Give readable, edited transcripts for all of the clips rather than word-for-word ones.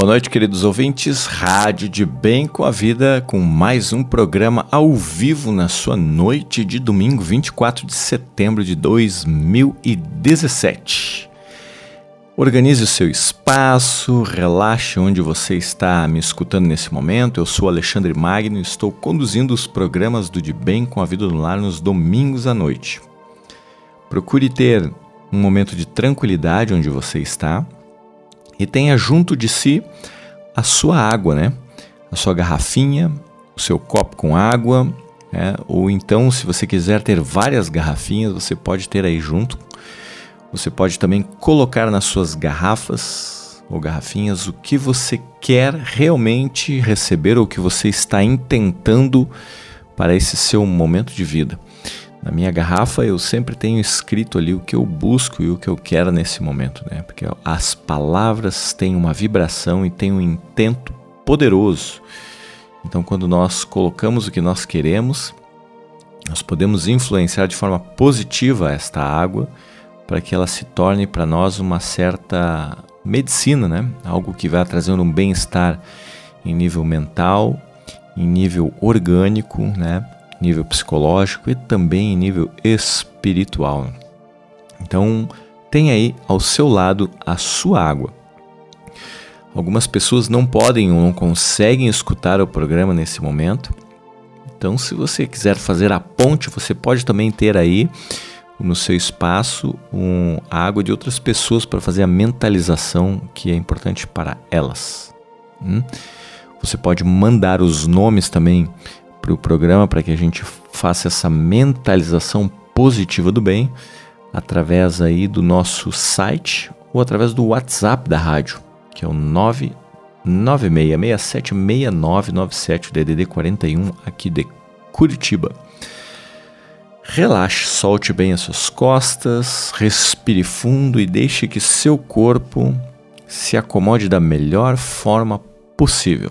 Boa noite, queridos ouvintes. Rádio de Bem com a Vida, com mais um programa ao vivo na sua noite de domingo, 24 de setembro de 2017. Organize o seu espaço, relaxe onde você está me escutando nesse momento. Eu sou Alexandre Magno e estou conduzindo os programas do De Bem com a Vida no Lar nos domingos à noite. Procure ter um momento de tranquilidade onde você está e tenha junto de si a sua água, né? A sua garrafinha, o seu copo com água, ou então, se você quiser ter várias garrafinhas, você pode ter aí junto. Você pode também colocar nas suas garrafas ou garrafinhas o que você quer realmente receber ou o que você está intentando para esse seu momento de vida. Na minha garrafa eu sempre tenho escrito ali o que eu busco e o que eu quero nesse momento, né? Porque as palavras têm uma vibração e têm um intento poderoso. Então, quando nós colocamos o que nós queremos, nós podemos influenciar de forma positiva esta água para que ela se torne para nós uma certa medicina, né? Algo que vai trazendo um bem-estar em nível mental, em nível orgânico, né? Nível psicológico e também em nível espiritual. Então, tenha aí ao seu lado a sua água. Algumas pessoas não podem ou não conseguem escutar o programa nesse momento. Então, se você quiser fazer a ponte, você pode também ter aí no seu espaço a água de outras pessoas para fazer a mentalização que é importante para elas. Você pode mandar os nomes também para o programa para que a gente faça essa mentalização positiva do bem através aí do nosso site ou através do WhatsApp da rádio, que é o 996676997, DDD 41 aqui de Curitiba. Relaxe, solte bem as suas costas, respire fundo e deixe que seu corpo se acomode da melhor forma possível.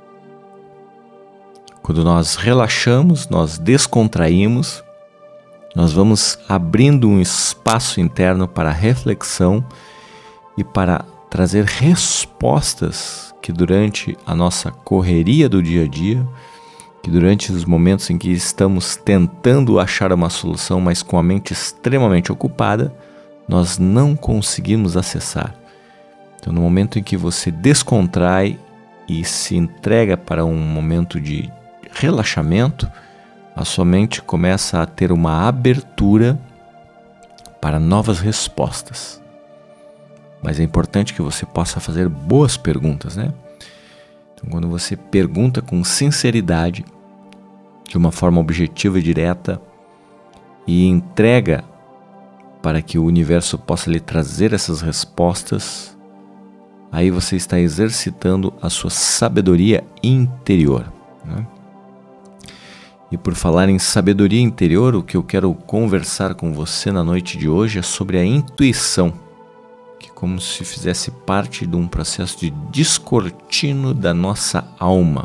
Quando nós relaxamos, nós descontraímos, nós vamos abrindo um espaço interno para a reflexão e para trazer respostas que durante a nossa correria do dia a dia, que durante os momentos em que estamos tentando achar uma solução, mas com a mente extremamente ocupada, nós não conseguimos acessar. Então, no momento em que você descontrai e se entrega para um momento de relaxamento, a sua mente começa a ter uma abertura para novas respostas. Mas é importante que você possa fazer boas perguntas, né? Então, quando você pergunta com sinceridade, de uma forma objetiva e direta, e entrega para que o universo possa lhe trazer essas respostas, aí você está exercitando a sua sabedoria interior, né? E por falar em sabedoria interior, o que eu quero conversar com você na noite de hoje é sobre a intuição, que como se fizesse parte de um processo de descortino da nossa alma.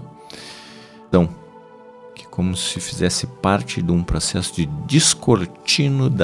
Então, que como se fizesse parte de um processo de descortino da